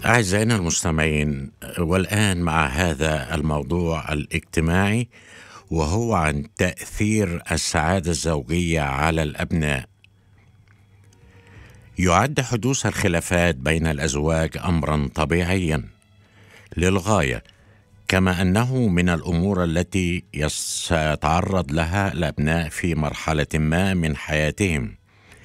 أعزائنا المستمعين، والآن مع هذا الموضوع الاجتماعي، وهو عن تأثير السعادة الزوجية على الأبناء. يعد حدوث الخلافات بين الأزواج أمرا طبيعيا للغاية، كما أنه من الأمور التي سيتعرض لها الأبناء في مرحلة ما من حياتهم،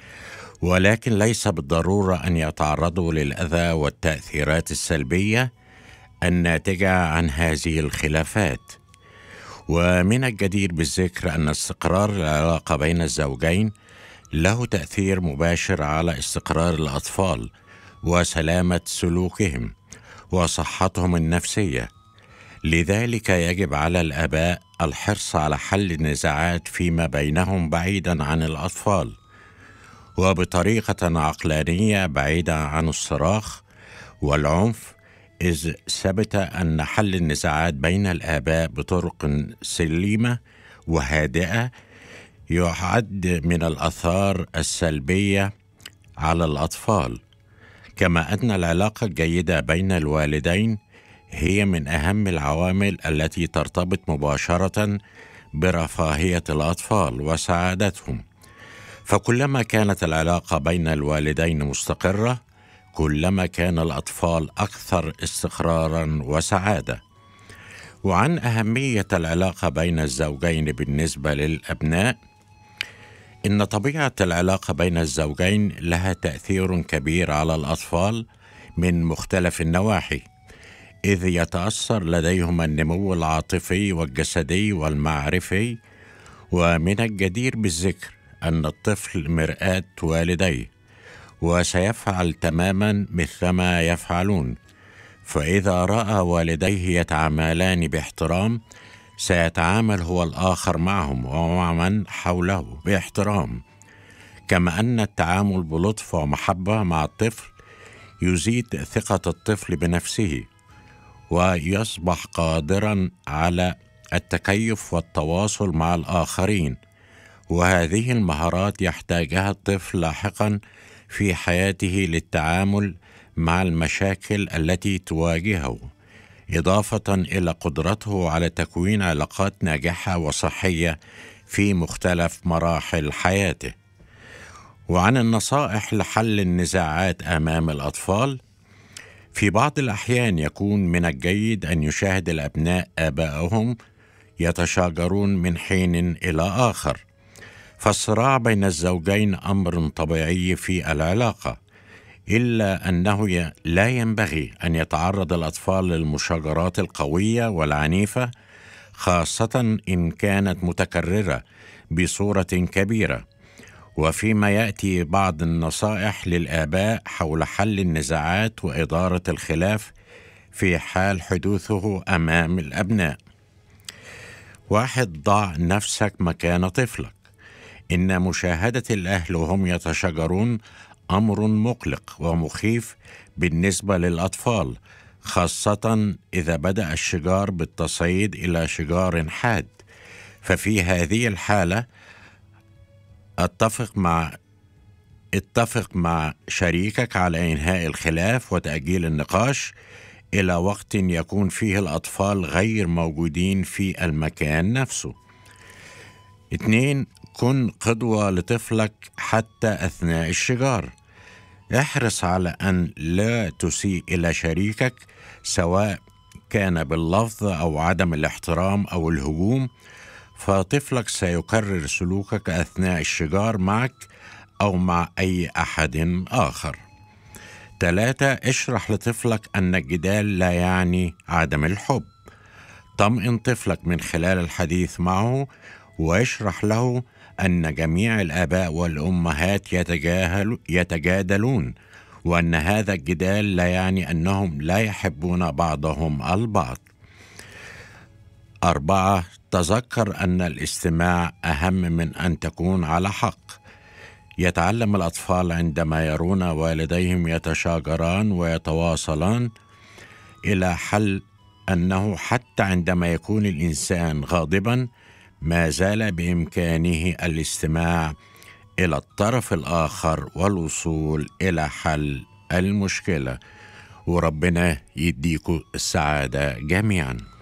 ولكن ليس بالضرورة أن يتعرضوا للأذى والتأثيرات السلبية الناتجة عن هذه الخلافات. ومن الجدير بالذكر أن استقرار العلاقة بين الزوجين له تأثير مباشر على استقرار الأطفال وسلامة سلوكهم وصحتهم النفسية. لذلك يجب على الآباء الحرص على حل النزاعات فيما بينهم بعيدا عن الأطفال، وبطريقة عقلانية بعيدة عن الصراخ والعنف، إذ ثبت أن حل النزاعات بين الآباء بطرق سليمة وهادئة يعد من الآثار السلبية على الأطفال. كما أن العلاقة الجيدة بين الوالدين هي من أهم العوامل التي ترتبط مباشرة برفاهية الأطفال وسعادتهم، فكلما كانت العلاقة بين الوالدين مستقرة كلما كان الأطفال أكثر استقرارا وسعادة. وعن أهمية العلاقة بين الزوجين بالنسبة للأبناء، إن طبيعة العلاقة بين الزوجين لها تأثير كبير على الأطفال من مختلف النواحي، إذ يتأثر لديهم النمو العاطفي والجسدي والمعرفي. ومن الجدير بالذكر أن الطفل مرآة والديه، وسيفعل تماما مثلما يفعلون، فإذا رأى والديه يتعاملان باحترام سيتعامل هو الآخر معهم ومع من حوله باحترام. كما أن التعامل بلطف ومحبة مع الطفل يزيد ثقة الطفل بنفسه، ويصبح قادرا على التكيف والتواصل مع الآخرين، وهذه المهارات يحتاجها الطفل لاحقا في حياته للتعامل مع المشاكل التي تواجهه، إضافة إلى قدرته على تكوين علاقات ناجحة وصحية في مختلف مراحل حياته. وعن النصائح لحل النزاعات أمام الأطفال، في بعض الأحيان يكون من الجيد أن يشاهد الأبناء آبائهم يتشاجرون من حين إلى آخر، فالصراع بين الزوجين أمر طبيعي في العلاقة، إلا أنه لا ينبغي أن يتعرض الأطفال للمشاجرات القوية والعنيفة، خاصة إن كانت متكررة بصورة كبيرة. وفيما يأتي بعض النصائح للآباء حول حل النزاعات وإدارة الخلاف في حال حدوثه أمام الأبناء. 1. ضع نفسك مكان طفلك. إن مشاهدة الأهل وهم يتشاجرون أمر مقلق ومخيف بالنسبة للأطفال، خاصة إذا بدأ الشجار بالتصعيد إلى شجار حاد. ففي هذه الحالة اتفق مع شريكك على إنهاء الخلاف وتأجيل النقاش إلى وقت يكون فيه الأطفال غير موجودين في المكان نفسه. 2. كن قدوة لطفلك حتى أثناء الشجار. احرص على أن لا تسيء إلى شريكك، سواء كان باللفظ أو عدم الاحترام أو الهجوم، فطفلك سيكرر سلوكك أثناء الشجار معك أو مع أي أحد آخر. 3. اشرح لطفلك أن الجدال لا يعني عدم الحب. طمئن طفلك من خلال الحديث معه، واشرح له أن جميع الآباء والأمهات يتجادلون، وأن هذا الجدال لا يعني أنهم لا يحبون بعضهم البعض. 4. تذكر أن الاستماع أهم من أن تكون على حق. يتعلم الأطفال عندما يرون والديهم يتشاجران ويتواصلان إلى حل أنه حتى عندما يكون الإنسان غاضبا ما زال بإمكانه الاستماع إلى الطرف الآخر والوصول إلى حل المشكلة. وربنا يديكوا السعادة جميعا.